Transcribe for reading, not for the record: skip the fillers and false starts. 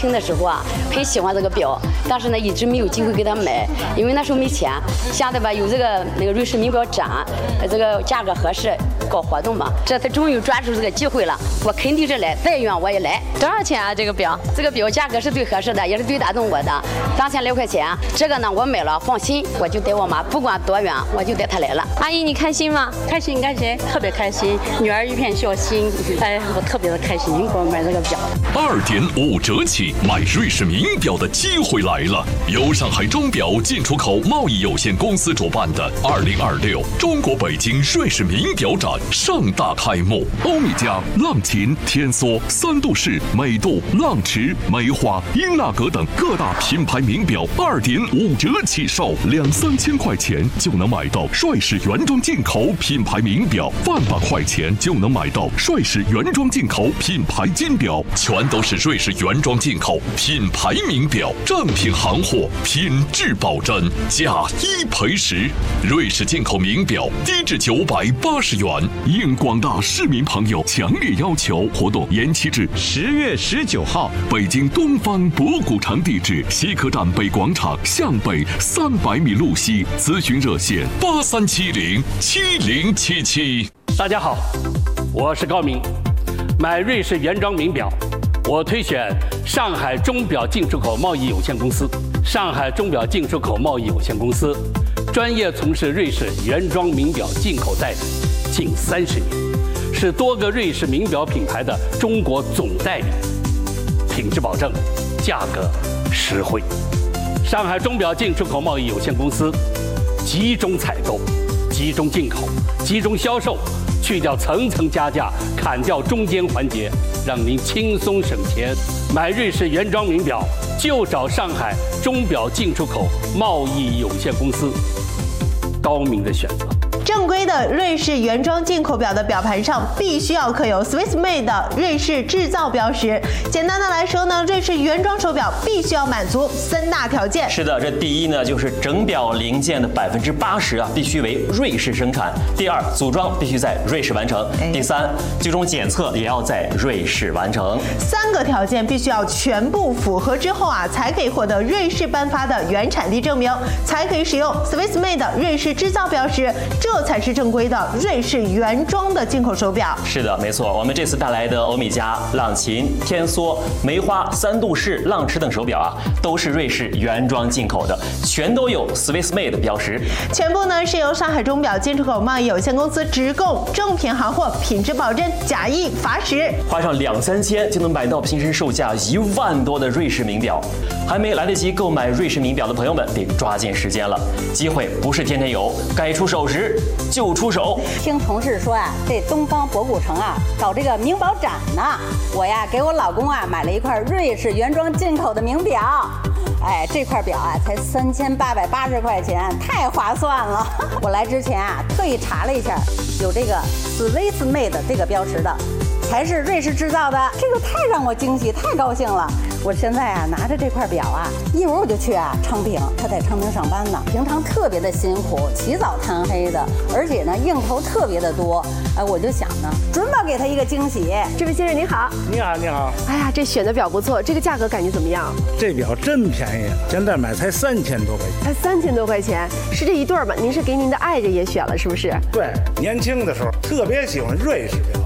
轻的时候啊，很喜欢这个表，但是呢，一直没有机会给他买，因为那时候没钱。现在吧，有那个瑞士名表展，这个价格合适，搞活动嘛，这才终于抓住这个机会了。我肯定是来，再远我也来。 多少钱啊？这个表？ 这个表价格是最合适的，也是最打动我的，3600块钱。这个呢，我买了，放心，我就带我妈，不管多远，我就带她来了。 阿姨，你开心吗？ 开心，特别开心，女儿一片孝心，哎，我特别的开心，给我买这个表。 2.5折起买瑞士名表的机会来了！由上海钟表进出口贸易有限公司主办的2026中国北京瑞士名表展盛大开幕。欧米茄、浪琴、天梭、三度式、美度、浪驰、梅花、英纳格等各大品牌名表2.5折起售，2-3千块钱就能买到瑞士原装进口品牌名表，100块钱就能买到瑞士原装进口品牌金表，全都是瑞士原装进口品牌名表，正品行货，品质保真，价1赔10。瑞士进口名表低至980元，应广大市民朋友强烈要求，活动延期至 10月19号。 北京东方博古城地址：西客站北广场向北300米路西，咨询热线83707077。 大家好，我是高明。买瑞士原装名表，我推选上海钟表进出口贸易有限公司。上海钟表进出口贸易有限公司专业从事瑞士原装名表进口代理近30年，是多个瑞士名表品牌的中国总代理，品质保证，价格实惠。上海钟表进出口贸易有限公司集中采购、集中进口、集中销售，去掉层层加价，砍掉中间环节，让您轻松省钱。买瑞士原装名表就找上海钟表进出口贸易有限公司，高明的选择。 正规的瑞士原装进口表的表盘上必须要刻有 Swiss Made 的瑞士制造标识。简单的来说呢，瑞士原装手表必须要满足3大条件。 是的，这第一呢，就是整表零件的80%必须为瑞士生产；第二，组装必须在瑞士完成；第三，最终检测也要在瑞士完成。 3个条件必须要全部符合之后才可以获得瑞士颁发的原产地证明，才可以使用 Swiss Made 的瑞士制造标识。这才是正规的瑞士原装的进口手表。 是的，没错。我们这次带来的欧米茄、浪琴、天梭、梅花、3度式、浪驰等手表都是瑞士原装进口的，全都有 Swiss Made 标识。 全部呢是由上海钟表进出口贸易有限公司直供，正品行货，品质保真，假1罚10。 花上2-3千就能买到平时售价1万多的瑞士名表。还没来得及购买瑞士名表的朋友们，得抓紧时间了。机会不是天天有，该出手时就出手。 听同事说这东方博古城搞这个名表展呢，我给我老公买了一块瑞士原装进口的名表。哎，这块表才3880块钱，太划算了。我来之前特意查了一下，有这个 Swiss Made 这个标识的，才是瑞士制造的，这个太让我惊喜，太高兴了。我现在拿着这块表一会儿我就去昌平，他在昌平上班呢，平常特别的辛苦，起早贪黑的，而且呢应酬特别的多。我就想呢，准保给他一个惊喜。 这位先生您好。 你好，你好。 哎呀，这选的表不错，这个价格感觉怎么样？ 这表真便宜，现在买才3000多块钱。 才3000多块钱，是这一对吧？您是给您的爱人也选了是不是？ 对，年轻的时候特别喜欢瑞士表。